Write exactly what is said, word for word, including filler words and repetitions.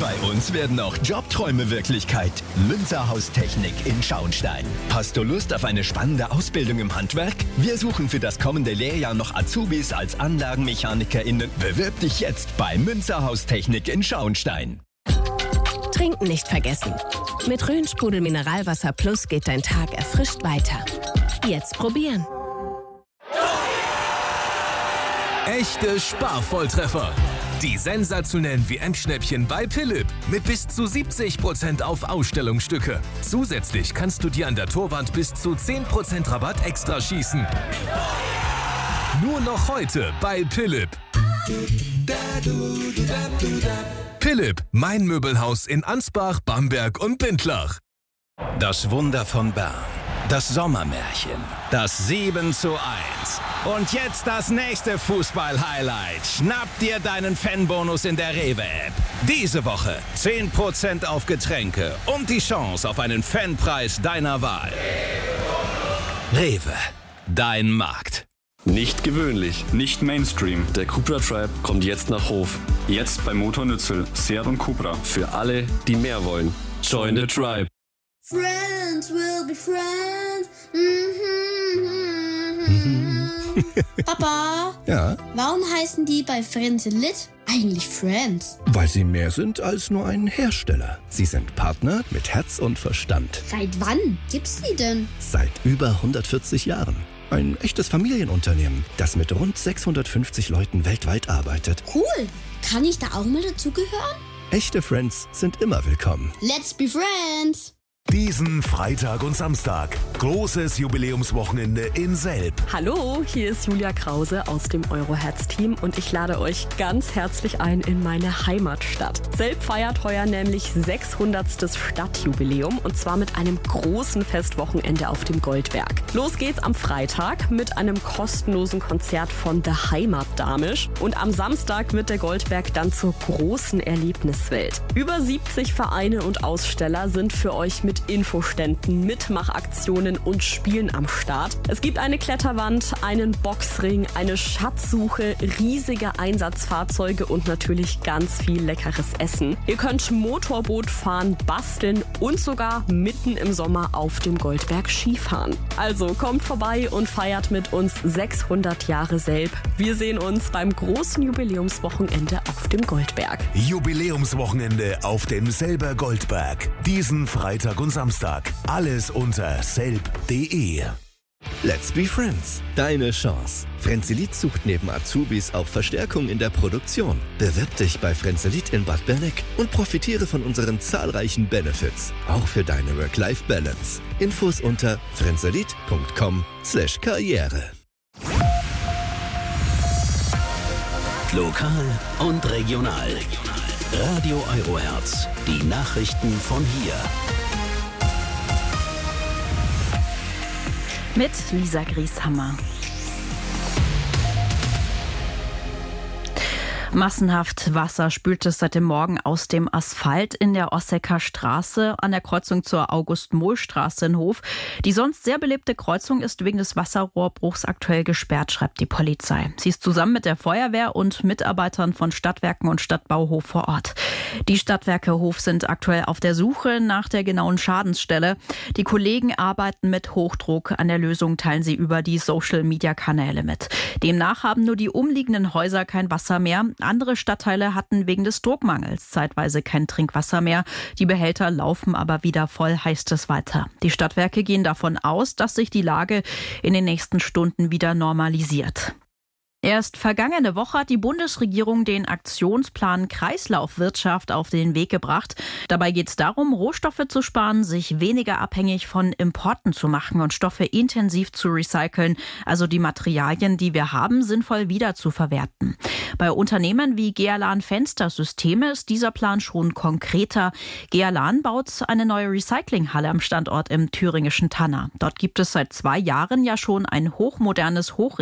Bei uns werden auch Jobträume Wirklichkeit. Münzerhaus Technik in Schauenstein. Hast du Lust auf eine spannende Ausbildung im Handwerk? Wir suchen für das kommende Lehrjahr noch Azubis als AnlagenmechanikerInnen. Bewirb dich jetzt bei Münzerhaus Technik in Schauenstein. Trinken nicht vergessen. Mit Rhön-Sprudel Mineralwasser Plus geht dein Tag erfrischt weiter. Jetzt probieren. Echte Sparvolltreffer. Die sensationellen W M-Schnäppchen bei Philipp mit bis zu siebzig Prozent auf Ausstellungsstücke. Zusätzlich kannst du dir an der Torwand bis zu zehn Prozent Rabatt extra schießen. Nur noch heute bei Philipp. Philipp, mein Möbelhaus in Ansbach, Bamberg und Bindlach. Das Wunder von Bern. Das Sommermärchen. Das sieben zu eins. Und jetzt das nächste Fußball-Highlight. Schnapp dir deinen Fanbonus in der Rewe-App. Diese Woche zehn Prozent auf Getränke und die Chance auf einen Fanpreis deiner Wahl. Rewe, dein Markt. Nicht gewöhnlich, nicht Mainstream. Der Cupra Tribe kommt jetzt nach Hof. Jetzt bei Motor Nützel, Seat und Cupra. Für alle, die mehr wollen. Join the Tribe. Friends will be friends. Mm-hmm. Papa? Ja? Warum heißen die bei Frenzelit eigentlich Friends? Weil sie mehr sind als nur ein Hersteller. Sie sind Partner mit Herz und Verstand. Seit wann gibt's die denn? Seit über hundertvierzig Jahren. Ein echtes Familienunternehmen, das mit rund sechshundertfünfzig Leuten weltweit arbeitet. Cool. Kann ich da auch mal dazugehören? Echte Friends sind immer willkommen. Let's be friends. Diesen Freitag und Samstag. Großes Jubiläumswochenende in Selb. Hallo, hier ist Julia Krause aus dem Euroherz-Team und ich lade euch ganz herzlich ein in meine Heimatstadt. Selb feiert heuer nämlich sechshundertstes Stadtjubiläum und zwar mit einem großen Festwochenende auf dem Goldberg. Los geht's am Freitag mit einem kostenlosen Konzert von The Heimatdamisch und am Samstag wird der Goldberg dann zur großen Erlebniswelt. Über siebzig Vereine und Aussteller sind für euch mit Infoständen, Mitmachaktionen und Spielen am Start. Es gibt eine Kletterwand, einen Boxring, eine Schatzsuche, riesige Einsatzfahrzeuge und natürlich ganz viel leckeres Essen. Ihr könnt Motorboot fahren, basteln und sogar mitten im Sommer auf dem Goldberg Skifahren. Also kommt vorbei und feiert mit uns sechshundert Jahre Selb. Wir sehen uns beim großen Jubiläumswochenende auf dem Goldberg. Jubiläumswochenende auf dem Selber Goldberg. Diesen Freitag und Samstag. Alles unter selb punkt de. Let's be friends. Deine Chance. Frenzelit sucht neben Azubis auch Verstärkung in der Produktion. Bewirb dich bei Frenzelit in Bad Berneck und profitiere von unseren zahlreichen Benefits. Auch für deine Work-Life-Balance. Infos unter frenzelit punkt com slash karriere. Lokal und regional. Radio Euroherz. Die Nachrichten von hier. Mit Lisa Grieshammer. Massenhaft Wasser spült es seit dem Morgen aus dem Asphalt in der Ossecker Straße an der Kreuzung zur August-Mohl-Straße in Hof. Die sonst sehr belebte Kreuzung ist wegen des Wasserrohrbruchs aktuell gesperrt, schreibt die Polizei. Sie ist zusammen mit der Feuerwehr und Mitarbeitern von Stadtwerken und Stadtbau Hof vor Ort. Die Stadtwerke Hof sind aktuell auf der Suche nach der genauen Schadensstelle. Die Kollegen arbeiten mit Hochdruck an der Lösung, teilen sie über die Social-Media-Kanäle mit. Demnach haben nur die umliegenden Häuser kein Wasser mehr. Andere Stadtteile hatten wegen des Druckmangels zeitweise kein Trinkwasser mehr. Die Behälter laufen aber wieder voll, heißt es weiter. Die Stadtwerke gehen davon aus, dass sich die Lage in den nächsten Stunden wieder normalisiert. Erst vergangene Woche hat die Bundesregierung den Aktionsplan Kreislaufwirtschaft auf den Weg gebracht. Dabei geht es darum, Rohstoffe zu sparen, sich weniger abhängig von Importen zu machen und Stoffe intensiv zu recyceln, also die Materialien, die wir haben, sinnvoll wiederzuverwerten. Bei Unternehmen wie Gealan Fenstersysteme ist dieser Plan schon konkreter. Gealan baut eine neue Recyclinghalle am Standort im thüringischen Tanner. Dort gibt es seit zwei Jahren ja schon ein hochmodernes Hoch